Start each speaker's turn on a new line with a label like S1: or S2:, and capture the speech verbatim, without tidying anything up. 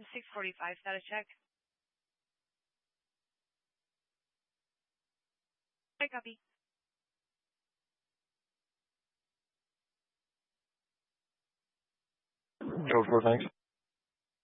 S1: six forty-five status check. I copy.
S2: Go for it, thanks.